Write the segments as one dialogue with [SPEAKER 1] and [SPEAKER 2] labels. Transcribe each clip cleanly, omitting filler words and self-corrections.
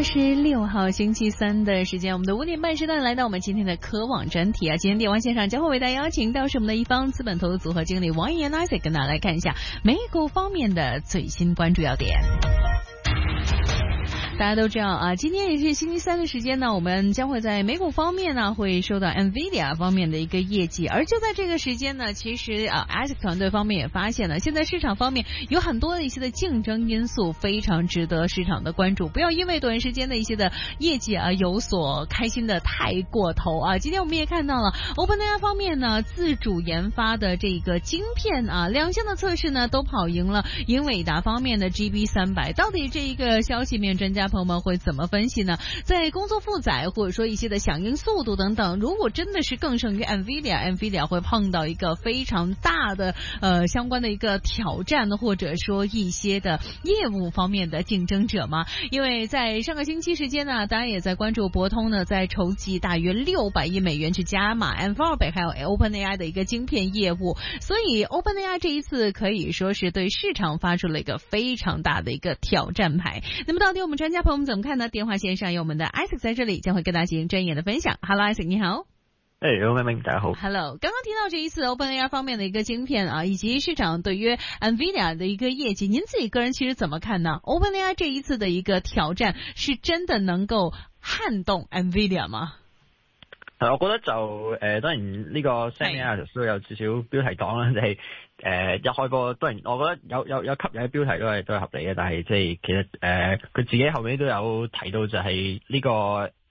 [SPEAKER 1] 6號星期三的時間，我們的5點半時段來到我們今天的科網專題啊。今天電話線上將會為大家邀請到是我們的一方資本投資組合經理王逸研 Isaac， 跟大家來看一下美股方面的最新關注要點。大家都知道啊，今天也是星期三的時間呢，我們將會在美股方面呢會收到 NVIDIA 方面的一個業績，而就在這個時間呢，其實Isaac 團隊方面也發現了，現在市場方面有很多的一些的競爭因素，非常值得市場的關注。不要因為短時間的一些的業績啊有所開心的太過頭啊。今天我們也看到了 OpenAI 方面呢自主研發的這個晶片啊，兩項的測試呢都跑贏了英偉達方面的 GB300。到底這一個消息面專家朋友們會怎麼分析呢？在工作負載或者說一些的響應速度等等，如果真的是更勝於 NVIDIA 會碰到一個非常大的相關的一個挑戰，或者說一些的業務方面的競爭者嗎？因為在上個星期時間呢，大家也在關注博通呢在籌集大約600億美元去加碼 Anthropic 還有 OpenAI 的一個晶片業務，所以 OpenAI 這一次可以說是對市場發出了一個非常大的一個挑戰牌。那麼到底我們專家朋友們怎麼看呢？電話線上有我們的 Isaac 在這裡，將會跟大家進行專業的分享。Hello Isaac， 你好。
[SPEAKER 2] 明明大家好。
[SPEAKER 1] Hello， 剛剛提到這一次 OpenAI 方面的一個晶片啊，以及市場對於 NVIDIA 的一個業績，您自己個人其實怎麼看呢？ OpenAI 這一次的一個挑戰，是真的能夠撼動 NVIDIA 嗎？
[SPEAKER 2] 我覺得就當然呢個 Sam 都有少少標題黨啦，就係一開波當然我覺得有吸引嘅標題都係合理嘅，但係即係其實佢自己後面都有提到就係呢個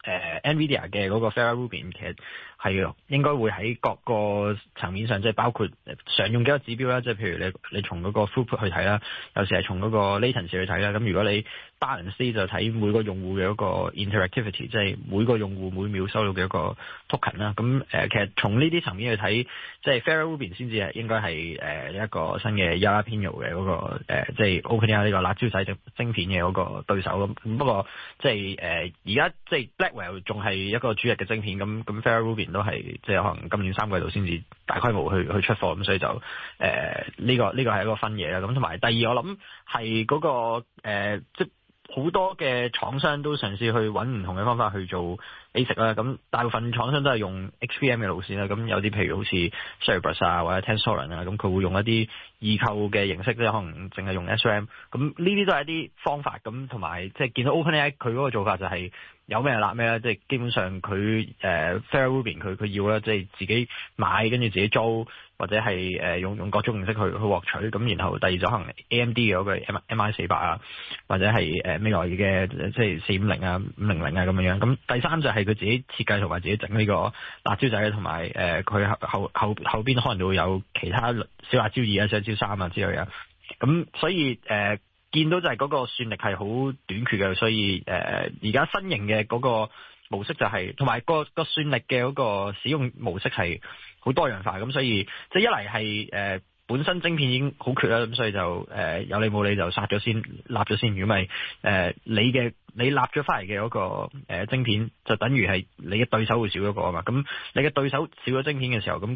[SPEAKER 2] NVIDIA 嘅嗰個 Vera Rubin 其實係應該會喺各個層面上，即係包括常用幾個指標啦，即係譬如你從嗰個 throughput 去睇啦，有時係從嗰個 latency 去睇啦。咁如果你 balance 就睇每個用戶嘅嗰個 interactivity， 即係每個用戶每秒收到嘅一個 token 啦。咁其實從呢啲層面去睇，即係 Vera Rubin 先至係應該係一個新嘅 Jalapeno 嘅嗰個即係 OpenAI 呢個辣椒仔晶片嘅嗰個對手咁。不過即係而家即係 Blackwell 仲係一個主力嘅晶片，咁 Vera Rubin 都係即係可能今年3季度先至大規模去出貨，咁所以就呢個係一個分野啦。咁同埋第二我諗係嗰個即係好多嘅廠商都嘗試去揾唔同嘅方法去做 ASIC 啦。咁大部分廠商都係用 HBM 嘅路線啦。咁有啲譬如好似 Cerebras 啊或者 Tensor 啊，咁佢會用一啲異構嘅形式，即係可能淨係用 SRAM。咁呢啲都係一啲方法。咁同埋即係見到 OpenAI 佢嗰個做法就係有咩揦咩啦，即係基本上佢Vera Rubin 佢要啦，即係自己買跟住自己租，或者係用各種形式去獲取。咁然後第二就可能 AMD 嘅嗰個 MI400 啊，或者係未來嘅即係450啊、500啊咁樣。咁第三就係佢自己設計同埋自己整呢個辣椒仔，同埋佢後邊可能會有其他小辣椒2啊、小辣椒3啊之類嘅。咁所以見到就係嗰個算力係好短缺嘅，所以而家新型嘅嗰個模式就係同埋個算力嘅嗰個使用模式係好多樣化，咁所以即係一嚟係本身晶片已經好缺啦，咁所以就有理冇理就殺咗先，立咗先。如果咪你立咗翻嚟嘅嗰個晶片，就等於係你嘅對手會少咗個啊嘛。咁你嘅對手少咗晶片嘅時候，咁